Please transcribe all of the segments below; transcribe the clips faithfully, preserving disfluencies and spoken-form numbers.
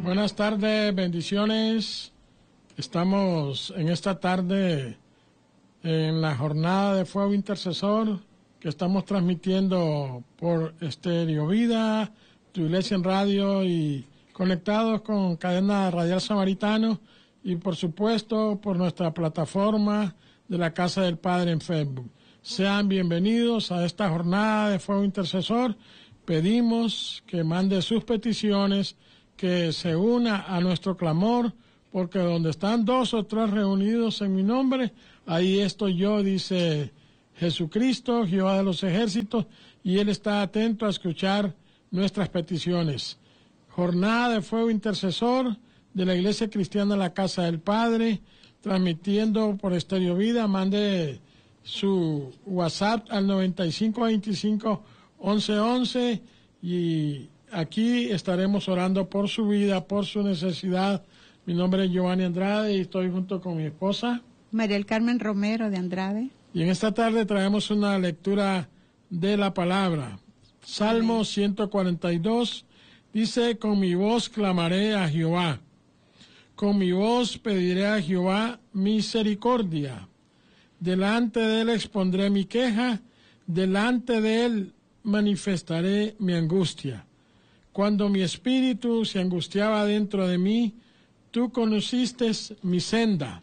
Buenas tardes, bendiciones. Estamos en esta tarde en la jornada de Fuego Intercesor que estamos transmitiendo por Estéreo Vida, Tu Iglesia en Radio y conectados con Cadena Radial Samaritano y por supuesto por nuestra plataforma de la Casa del Padre en Facebook. Sean bienvenidos a esta jornada de Fuego Intercesor. Pedimos que mande sus peticiones, que se una a nuestro clamor, porque donde están dos o tres reunidos en mi nombre, ahí estoy yo, dice Jesucristo, Jehová de los ejércitos, y Él está atento a escuchar nuestras peticiones. Jornada de Fuego Intercesor de la Iglesia Cristiana La Casa del Padre, transmitiendo por Estéreo Vida. Mande su WhatsApp al noventa y cinco veinticinco once once y aquí estaremos orando por su vida, por su necesidad. Mi nombre es Giovanni Andrade y estoy junto con mi esposa María del Carmen Romero de Andrade. Y en esta tarde traemos una lectura de la palabra. Salmo Amén. ciento cuarenta y dos dice: con mi voz clamaré a Jehová, con mi voz pediré a Jehová misericordia. Delante de él expondré mi queja, delante de él manifestaré mi angustia. Cuando mi espíritu se angustiaba dentro de mí, tú conociste mi senda.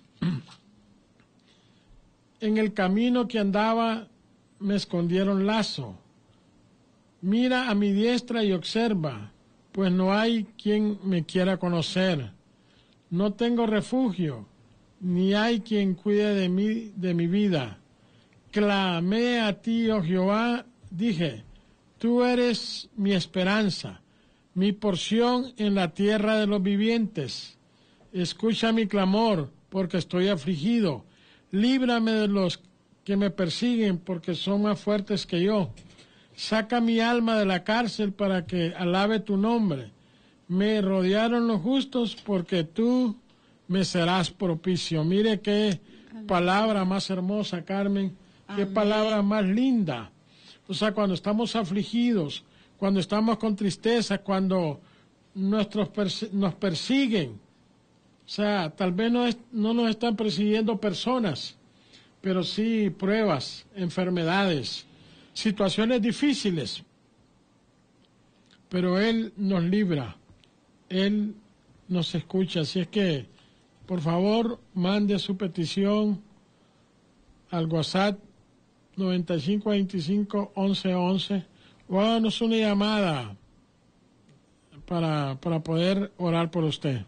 En el camino que andaba me escondieron lazo. Mira a mi diestra y observa, pues no hay quien me quiera conocer. No tengo refugio, ni hay quien cuide de mí, de mi vida. Clamé a ti, oh Jehová, dije, tú eres mi esperanza, mi porción en la tierra de los vivientes. Escucha mi clamor, porque estoy afligido. Líbrame de los que me persiguen, porque son más fuertes que yo. Saca mi alma de la cárcel para que alabe tu nombre. Me rodearon los justos, porque tú me serás propicio. Mire qué Amén. Palabra más hermosa, Carmen. Qué Amén. Palabra más linda. O sea, cuando estamos afligidos, cuando estamos con tristeza, cuando nuestros perse- nos persiguen, o sea, tal vez no, es, no nos están persiguiendo personas, pero sí pruebas, enfermedades, situaciones difíciles. Pero Él nos libra, Él nos escucha. Así es que, por favor, mande su petición al WhatsApp noventa y cinco veinticinco once once o háganos una llamada para, para poder orar por usted.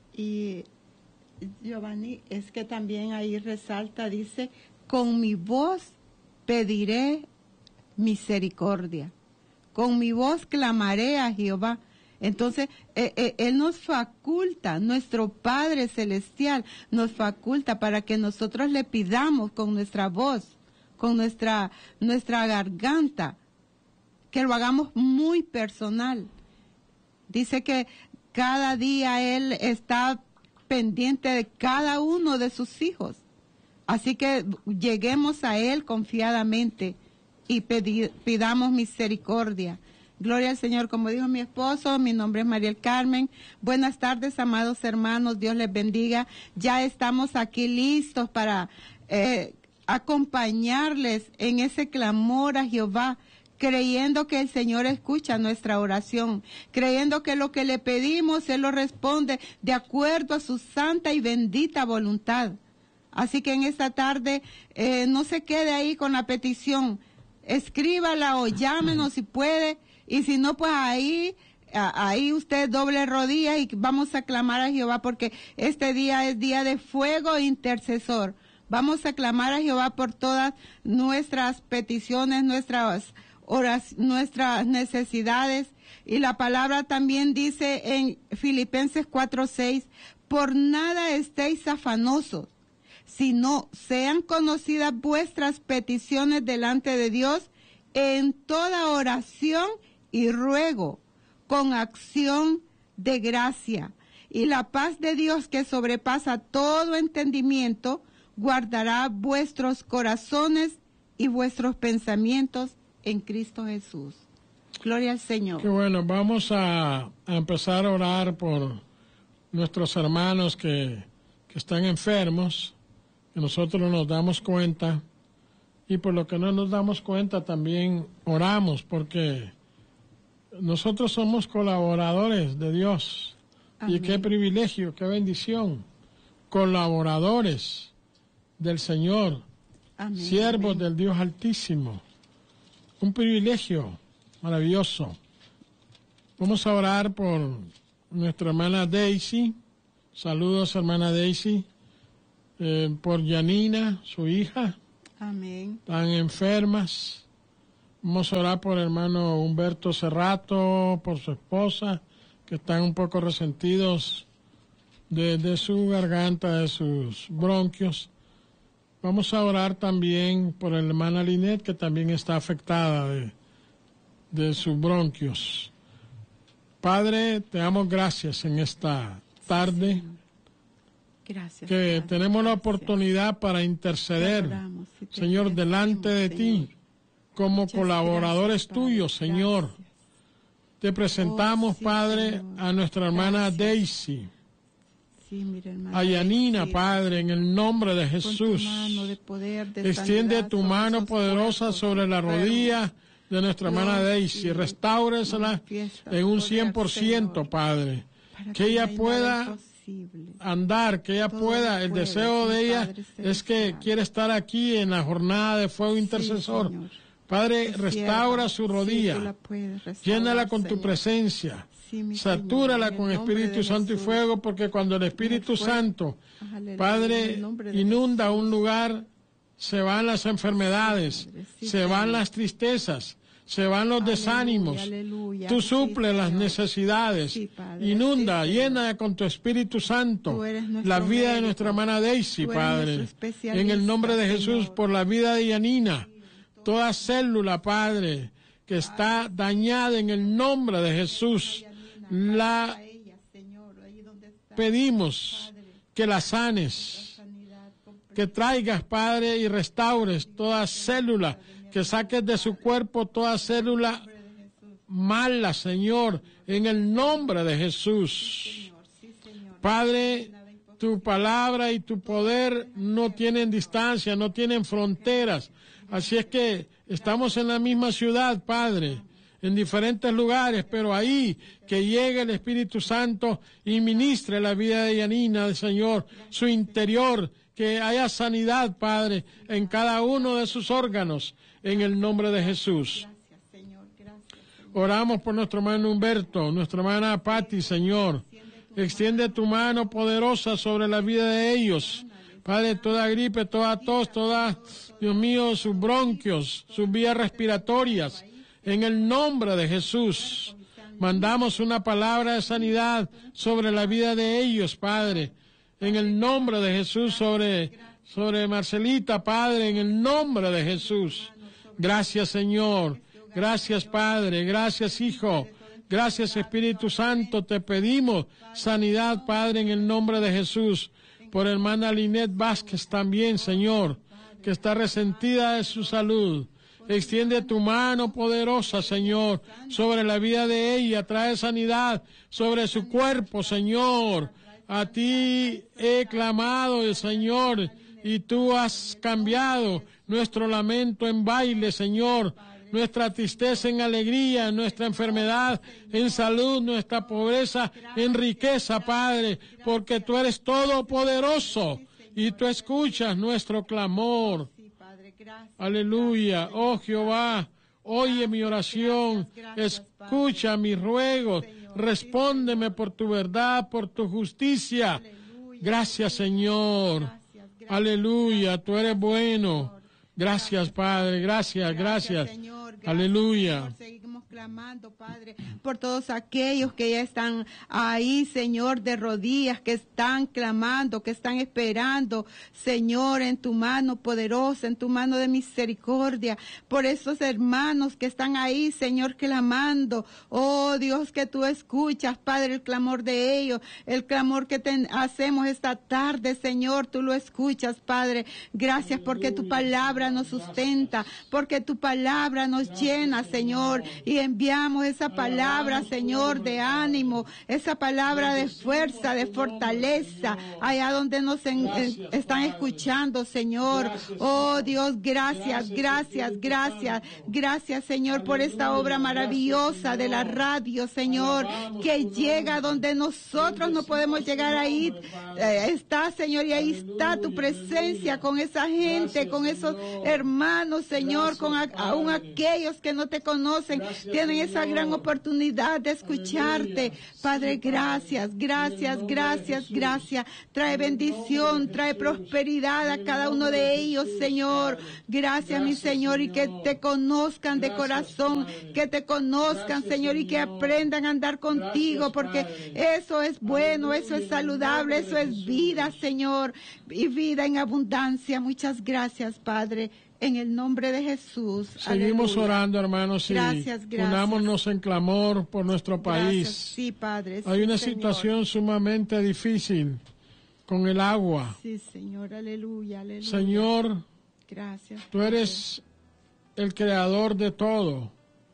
Y Giovanni, es que también ahí resalta, dice, con mi voz pediré misericordia, con mi voz clamaré a Jehová. Entonces, eh, eh, Él nos faculta, nuestro Padre Celestial nos faculta para que nosotros le pidamos con nuestra voz, con nuestra, nuestra garganta, que lo hagamos muy personal. Dice que cada día Él está pendiente de cada uno de sus hijos. Así que lleguemos a Él confiadamente y pedi- pidamos misericordia. Gloria al Señor. Como dijo mi esposo, mi nombre es María del Carmen. Buenas tardes, amados hermanos. Dios les bendiga. Ya estamos aquí listos para eh, acompañarles en ese clamor a Jehová, creyendo que el Señor escucha nuestra oración, creyendo que lo que le pedimos, Él lo responde de acuerdo a su santa y bendita voluntad. Así que en esta tarde eh, no se quede ahí con la petición, escríbala o llámenos si puede, y si no, pues ahí, ahí usted doble rodilla y vamos a clamar a Jehová, porque este día es día de fuego intercesor. Vamos a clamar a Jehová por todas nuestras peticiones, nuestras Horas, nuestras necesidades. Y la palabra también dice en Filipenses cuatro seis, por nada estéis afanosos, sino sean conocidas vuestras peticiones delante de Dios en toda oración y ruego, con acción de gracia. Y la paz de Dios, que sobrepasa todo entendimiento, guardará vuestros corazones y vuestros pensamientos en Cristo Jesús. Gloria al Señor. Qué bueno, vamos a, a empezar a orar por, nuestros hermanos que, que están enfermos, que nosotros nos damos cuenta, y por lo que no nos damos cuenta también oramos, porque nosotros somos colaboradores de Dios. Amén. Y qué privilegio, qué bendición, colaboradores del Señor, amén, siervos amén. Del Dios Altísimo. Un privilegio maravilloso. Vamos a orar por nuestra hermana Daisy. Saludos, hermana Daisy. Eh, por Yanina, su hija. Amén. Están enfermas. Vamos a orar por el hermano Humberto Cerrato, por su esposa, que están un poco resentidos de, de su garganta, de sus bronquios. Vamos a orar también por la hermana Linet, que también está afectada de, de sus bronquios. Padre, te damos gracias en esta tarde. Gracias. Que Padre, tenemos la gracias. Oportunidad para interceder, te Señor, te delante de Señor. ti, como Muchas colaboradores gracias, tuyos, Padre. Señor. Gracias. Te presentamos, Oh, sí, Padre, Señor. a nuestra hermana Gracias. Daisy, Sí, mira, hermana a Yanina, Daisy. Padre, en el nombre de Con Jesús. tu mano de poder, de Extiende sanidad tu sobre mano esos poderosa cuerpos sobre la enfermos. rodilla de nuestra hermana Dios, Daisy. y Restáuresela manifiesta en un poder, cien por ciento, Señor, Padre. para Que ella no hay nada pueda imposible. andar, que ella Todo pueda. lo El puede, deseo mi de ella Padre es que celestial. quiere estar aquí en la jornada de fuego intercesor. Sí, Señor. Padre, Tu restaura sierva, su sí, rodilla. tú la puedes restaurar, Llénala con tu Señor. presencia. Sí, mi Satúrala Señor, en con el nombre Espíritu de Santo y Jesús. fuego, porque cuando el Espíritu fuego. Santo, Aleluya, en Padre, el nombre de inunda Jesús. un lugar, se van las enfermedades, Sí, Padre, sí, se van Señor. las tristezas, se van los Aleluya, desánimos. aleluya. Tú Sí, suples las Señor. necesidades. Sí, Padre, Inunda, sí, Señor. llena con tu Espíritu Santo Tú eres nuestro la vida de médico. nuestra hermana Daisy, Tú eres Padre. nuestro especialista, En el nombre de Jesús, Señor. por la vida de Yanina, toda célula, Padre, que está dañada, en el nombre de Jesús, la pedimos que la sanes, que traigas, Padre, y restaures toda célula, que saques de su cuerpo toda célula mala, Señor, en el nombre de Jesús. Padre, tu palabra y tu poder no tienen distancia, no tienen fronteras. Así es que estamos en la misma ciudad, Padre, en diferentes lugares, pero ahí que llegue el Espíritu Santo y ministre la vida de Yanina, del Señor, su interior, que haya sanidad, Padre, en cada uno de sus órganos, en el nombre de Jesús. Oramos por nuestro hermano Humberto, nuestra hermana Patti, Señor. Extiende tu mano poderosa sobre la vida de ellos. Padre, toda gripe, toda tos, toda, Dios mío, sus bronquios, sus vías respiratorias. En el nombre de Jesús, mandamos una palabra de sanidad sobre la vida de ellos, Padre. En el nombre de Jesús, sobre, sobre Marcelita, Padre, en el nombre de Jesús. Gracias, Señor. Gracias, Padre. Gracias, Hijo. Gracias, Espíritu Santo. Te pedimos sanidad, Padre, en el nombre de Jesús. Por hermana Linet Vázquez también, Señor, que está resentida de su salud. Extiende tu mano poderosa, Señor, sobre la vida de ella. Trae sanidad sobre su cuerpo, Señor. A ti he clamado, Señor, y tú has cambiado nuestro lamento en baile, Señor. Nuestra tristeza en alegría, nuestra enfermedad en salud, nuestra pobreza en riqueza, Padre, porque tú eres todopoderoso y tú escuchas nuestro clamor. Aleluya. Oh Jehová, oye mi oración, escucha mis ruegos, respóndeme por tu verdad, por tu justicia. Gracias, Señor. Aleluya, tú eres bueno. Gracias, Padre, gracias, gracias. Aleluya. Seguimos clamando, Padre, por todos aquellos que ya están ahí, Señor, de rodillas, que están clamando, que están esperando, Señor, en tu mano poderosa, en tu mano de misericordia, por esos hermanos que están ahí, Señor, clamando. Oh, Dios, que tú escuchas, Padre, el clamor de ellos, el clamor que te hacemos esta tarde, Señor, tú lo escuchas, Padre. Gracias porque tu palabra nos sustenta, porque tu palabra nos llena, Señor, y enviamos esa palabra, Señor, de ánimo, esa palabra de fuerza, de fortaleza, allá donde nos en, en, están escuchando, Señor. Oh Dios, gracias, gracias, gracias, gracias, Señor, por esta obra maravillosa de la radio, Señor, que llega donde nosotros no podemos llegar ahí. Eh, está, Señor, y ahí está tu presencia con esa gente, con esos hermanos, Señor, con a, aún aquellos que no te conocen, tienen esa gran oportunidad de escucharte. Padre, gracias, gracias, gracias, gracias. Trae bendición, trae prosperidad a cada uno de ellos, Señor. Gracias, mi Señor, y que te conozcan de corazón, que te conozcan, Señor, y que aprendan a andar contigo, porque eso es bueno, eso es saludable, eso es vida, Señor, y vida en abundancia. Muchas gracias, Padre, en el nombre de Jesús. Seguimos Aleluya. Orando, hermanos, y gracias, gracias. unámonos en clamor por nuestro país. Gracias. Sí, Padre. Hay sí, una Señor. situación sumamente difícil con el agua. Sí, Señor, aleluya, aleluya. Señor, gracias, tú eres el creador de todo.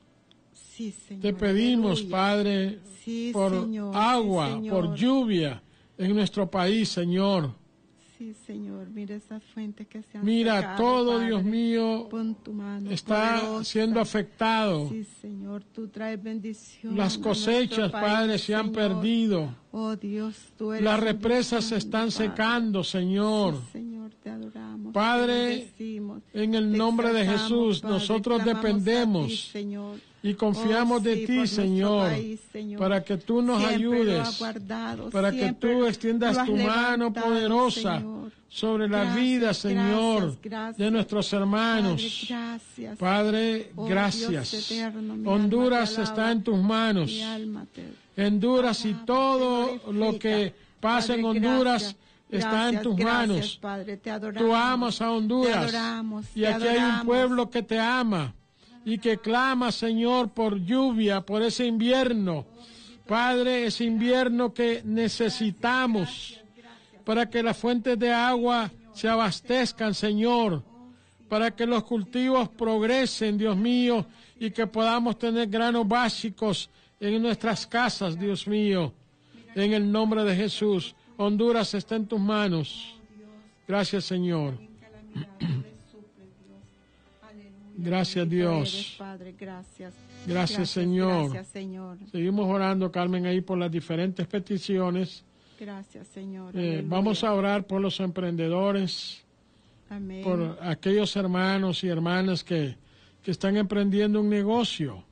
Sí, Señor, Te pedimos, aleluya. Padre, sí, por Señor, agua, sí, Señor. por lluvia en nuestro país, Señor. Sí, Señor, mira esas fuentes que se han Mira, secado, todo, Padre. Dios mío, Pon tu mano está poderosa. siendo afectado. Sí, Señor, tú traes bendición. Las a cosechas, nuestro país, Padre, se han Señor. perdido. Oh Dios, tú eres Las un represas se Dios están grande, Padre. secando, Señor. Sí, Señor, te adoramos. Padre, te bendecimos, en el te nombre de exaltamos, Jesús, Padre, nosotros clamamos a ti, dependemos Señor. y confiamos Oh, de sí, ti, por nuestro Señor, país, Señor. para que tú nos Siempre lo ayudes, has guardado, para que siempre tú lo extiendas has tu mano levantado, poderosa Señor. sobre la Gracias, vida, Señor, gracias, gracias. de nuestros hermanos. Padre, gracias. Padre, Oh, gracias. Dios eterno, mi Honduras alma te está alaba, en tus manos. mi alma te Honduras y alaba, todo te glorifica. lo que pasa Padre, en Honduras gracias, está gracias, en tus gracias, manos. Padre, te adoramos, Tú amas a Honduras. te adoramos, Y te aquí hay un adoramos. pueblo que te ama y que clama, Señor, por lluvia, por ese invierno. Padre, ese invierno que necesitamos para que las fuentes de agua se abastezcan, Señor, para que los cultivos progresen, Dios mío, y que podamos tener granos básicos en nuestras casas, Dios mío. En el nombre de Jesús, Honduras está en tus manos. Gracias, Señor. Gracias, Dios. Padre, gracias. Gracias, Señor. Gracias, Señor. Seguimos orando, Carmen, ahí por las diferentes peticiones. Gracias, Señor. Eh, Aleluya. vamos a orar por los emprendedores, Amén. por aquellos hermanos y hermanas que, que están emprendiendo un negocio.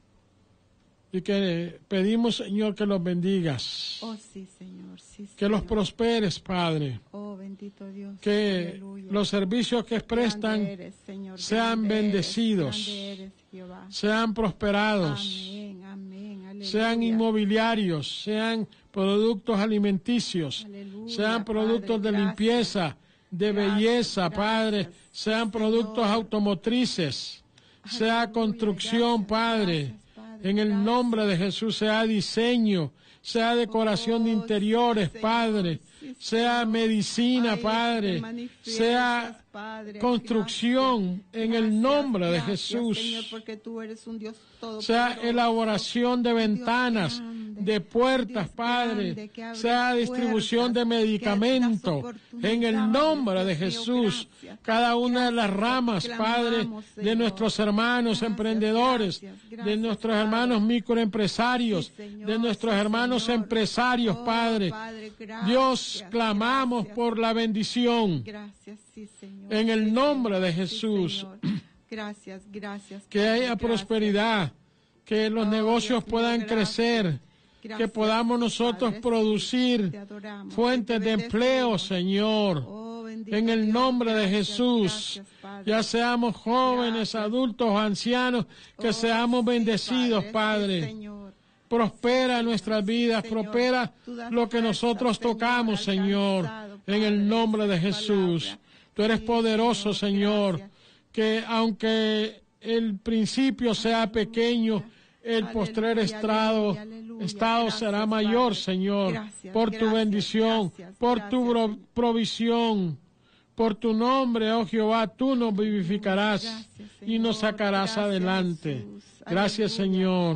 Y que pedimos, Señor, que los bendigas, Oh, sí, Señor. Sí, que Señor. los prosperes, Padre, Oh, bendito Dios. que Aleluya. los servicios que prestan Grande eres, Señor, sean grande eres, bendecidos, grande eres, Jehová. sean prosperados, Amén, amén, aleluya. sean inmobiliarios, sean productos alimenticios, Aleluya, sean productos Padre, de gracias. limpieza, de Gracias, belleza, gracias. Padre, sean productos Señor. automotrices, sea Aleluya, construcción, gracias, Padre, gracias, Padre, en el gracias. nombre de Jesús, sea diseño, sea decoración de Oh, interiores, sí, Señor, Padre, sí, sea Señor. medicina, Ay, que te Padre, manifiestas, sea Padre. construcción Gracias, en el gracias, nombre de gracias, Jesús. Señor, porque tú eres un Dios todopoderoso. Sea elaboración de ventanas, grande, de puertas, Dios Padre, grande, que abre sea distribución de puertas, que medicamento, das oportunidades, en el nombre de Dios mío, Jesús. gracias. Cada una de las Gracias, ramas, clamamos, Padre, de Señor. nuestros hermanos Gracias, emprendedores, gracias, de gracias, nuestros Padre. hermanos microempresarios, Sí, Señor, de nuestros sí, hermanos Señor. empresarios, Oh, Padre. Padre, gracias, Dios, clamamos gracias. por la bendición. Gracias, sí, Señor. En el Sí, nombre Señor, de sí, Jesús. Señor. Gracias, gracias. Que Padre, haya gracias. prosperidad, que los Oh, negocios Dios mío, puedan gracias. crecer, que Gracias, podamos nosotros Padre, producir te adoramos, fuentes te de empleo, bendecimos. Señor, Oh, bendito en el Dios, nombre de gracias, Jesús. gracias, Padre. Ya seamos jóvenes, Gracias. adultos o ancianos, que Oh, seamos sí, bendecidos, sí, Padre. Señor. Prospera Sí, nuestras Señor, vidas, Señor. prospera Tú das lo que fuerza, nosotros Señor, tocamos, Señor, alcanzado, en el Padre, nombre de esa Jesús. palabra. Tú eres Sí, poderoso, Señor, Señor, gracias. que aunque el principio sea pequeño, el postrer Aleluya, estrado, aleluya, aleluya. estado Gracias, será mayor, Padre. Señor, Gracias, por tu gracias, bendición, gracias, por gracias, tu pro- Señor. provisión. Por tu nombre, oh Jehová, tú nos vivificarás Gracias, y nos Señor. sacarás Gracias, adelante. Jesús. Gracias, Aleluya. Señor.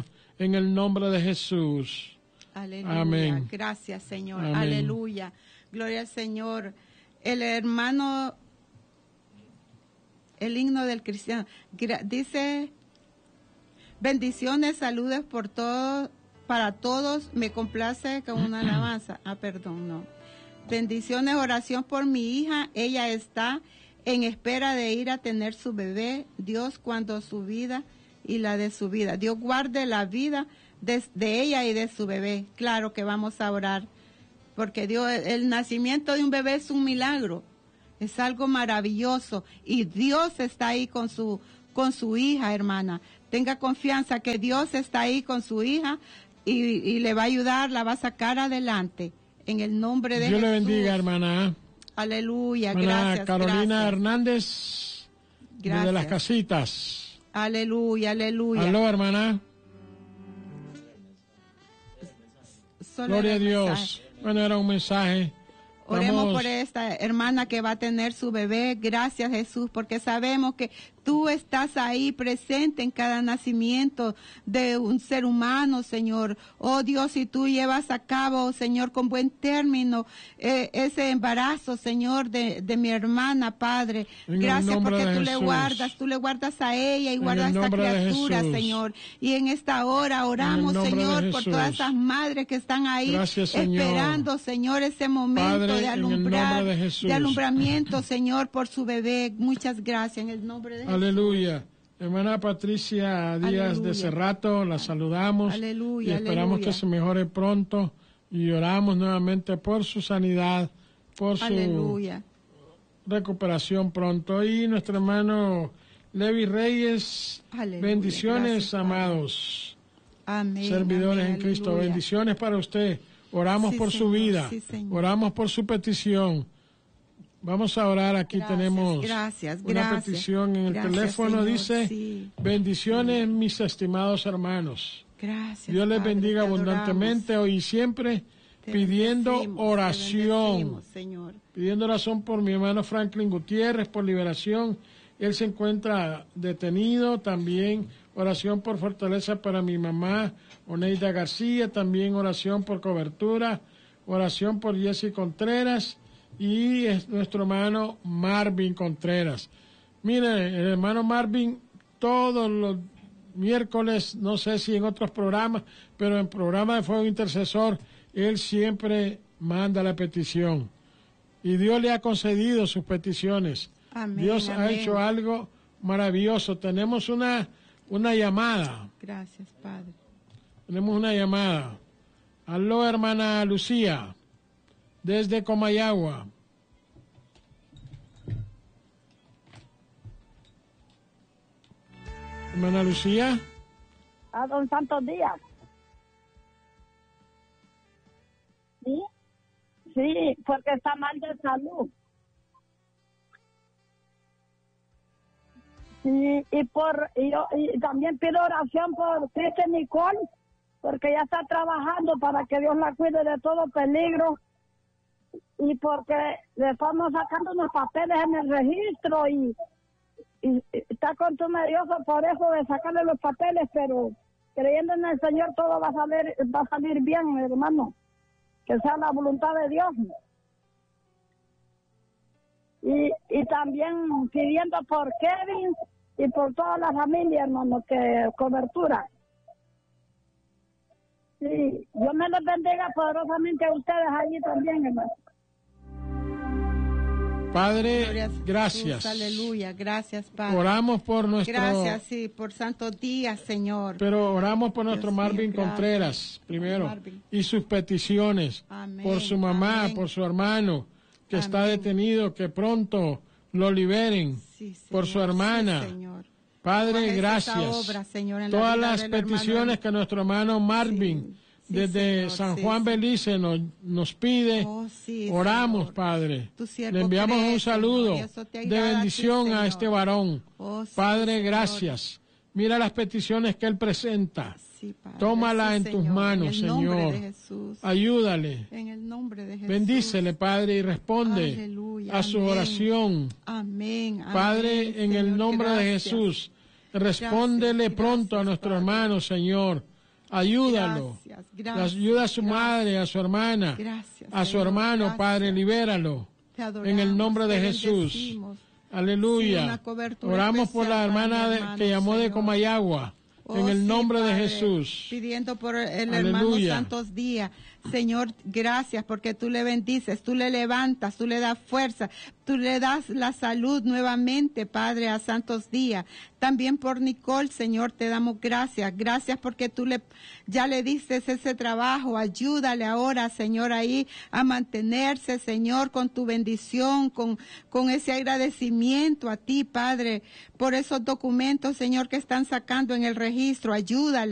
en el nombre de Jesús. Aleluya. Amén. Gracias, Señor. Amén. Aleluya. Gloria al Señor. El hermano, el himno del cristiano, dice, bendiciones, saludos por todos, para todos, me complace con una alabanza. Ah, perdón, no. Bendiciones, oración por mi hija, ella está en espera de ir a tener su bebé. Dios, cuando su vida y la de su vida, Dios guarde la vida de, de ella y de su bebé. Claro que vamos a orar, porque Dios, el nacimiento de un bebé es un milagro, es algo maravilloso, y Dios está ahí con su, con su hija, hermana. Tenga confianza que Dios está ahí con su hija y, y le va a ayudar, la va a sacar adelante, en el nombre de Dios Jesús. le bendiga, hermana. Aleluya, Hermana gracias. Carolina gracias. Hernández, Gracias. de las Casitas. Aleluya, aleluya. Aló, hermana. Solo Gloria a era un Dios. mensaje. Bueno, era un mensaje. Oremos Vamos- por esta hermana que va a tener su bebé. Gracias, Jesús, porque sabemos que tú estás ahí presente en cada nacimiento de un ser humano, Señor. Oh Dios, y tú llevas a cabo, Señor, con buen término eh, ese embarazo, Señor, de, de mi hermana, Padre. En el Gracias nombre porque de tú le Jesús. guardas, tú le guardas a ella y En guardas a el esta nombre de criatura, Jesús. Señor. Y en esta hora oramos, nombre de Señor, por Jesús. todas esas madres que están ahí Gracias, Señor. esperando, Señor, ese momento Padre, de en el alumbrar, nombre de Jesús. de alumbramiento, Señor, por su bebé. Muchas gracias en el nombre de Jesús. Aleluya. Hermana Patricia Díaz Aleluya. de Cerrato, la saludamos. Aleluya, Y esperamos aleluya. que se mejore pronto. Y oramos nuevamente por su sanidad, por su Aleluya. recuperación pronto. Y nuestro hermano Levi Reyes, Aleluya. bendiciones, Gracias, Padre. amados Amén. servidores amén, en Cristo. aleluya. Bendiciones para usted. Oramos Sí, por su Señor, vida. sí, Señor. Oramos por su petición. Vamos a orar. Aquí Gracias, tenemos gracias, una gracias. petición en el Gracias, teléfono. Señor, Dice, sí. bendiciones, mis estimados hermanos. Gracias. Dios les Padre, bendiga te abundantemente adoramos. hoy y siempre, Te pidiendo bendecimos, te oración. bendecimos, Señor. Pidiendo oración por mi hermano Franklin Gutiérrez, por liberación. Él se encuentra detenido. También oración por fortaleza para mi mamá, Oneida García. También oración por cobertura. Oración por Jesse Contreras. Y es nuestro hermano Marvin Contreras. Mire, el hermano Marvin, todos los miércoles, no sé si en otros programas, pero en programa de Fuego Intercesor, él siempre manda la petición. Y Dios le ha concedido sus peticiones. Amén, Dios ha amén. hecho algo maravilloso. Tenemos una, una llamada. Gracias, Padre. Tenemos una llamada. Aló, hermana Lucía, desde Comayagua. Hermana Lucía. A don Santos Díaz. ¿Sí? Sí, porque está mal de salud. Sí, y por y yo y también pido oración por Cristian Nicole, porque ya está trabajando para que Dios la cuide de todo peligro, y porque le estamos sacando unos papeles en el registro y, y, y está contumedioso por eso de sacarle los papeles, pero creyendo en el Señor todo va a salir, va a salir bien, hermano, que sea la voluntad de Dios. Y, y también pidiendo por Kevin y por toda la familia, hermano, que cobertura. Sí, Dios me los bendiga poderosamente a ustedes allí también, hermano. Padre, Gloria a Jesús, gracias. aleluya. Gracias, Padre. Oramos por nuestro... Gracias, sí, por santos días, Señor. Pero oramos por nuestro Dios mío, Marvin gracias. Contreras, primero, Marvin. y sus peticiones, Amén, por su mamá, amén. por su hermano, que está Amén. detenido, que pronto lo liberen, Sí, por su Señor, hermana. sí, Señor. Padre, Haga esa gracias. obra, Señor, en la Todas vida las del peticiones hermano. que nuestro hermano Marvin, Sí, sí, desde Señor, San sí, Juan sí. Belice, nos, nos pide, Oh, sí, oramos, Señor. Padre. Tu siervo Le enviamos cree, un saludo Señor, y eso te de agrada a ti, bendición a, Señor. este varón. Oh, sí, Padre, Señor. gracias. Mira las peticiones que él presenta. Sí, Padre, Tómala sí, en tus Señor, manos, en el nombre Señor. de Jesús. Ayúdale. En el nombre de Jesús. Bendícele, Padre, y responde Aleluya, a su amén. oración. Amén. amén, Padre, en el Señor, nombre de gracias. Jesús, respóndele Gracias, pronto a gracias, nuestro Padre. hermano, Señor. Ayúdalo. Gracias, gracias, Ayuda a su gracias. madre, a su hermana, Gracias, a su Señor, hermano, gracias. Padre, libéralo. Te adoramos, En el nombre de te Jesús. bendecimos. Sí, Aleluya. una cobertura Oramos por la especial para hermana mi de- hermano, que llamó de Señor. Comayagua. Oh, En el sí, nombre de Padre, Jesús. pidiendo por el hermano Aleluya. Santos Díaz. Señor, gracias porque tú le bendices, tú le levantas, tú le das fuerza, tú le das la salud nuevamente, Padre, a Santos Díaz. También por Nicole, Señor, te damos gracias. Gracias porque tú le, ya le diste ese trabajo. Ayúdale ahora, Señor, ahí a mantenerse, Señor, con tu bendición, con, con ese agradecimiento a ti, Padre, por esos documentos, Señor, que están sacando en el registro. Ayúdale.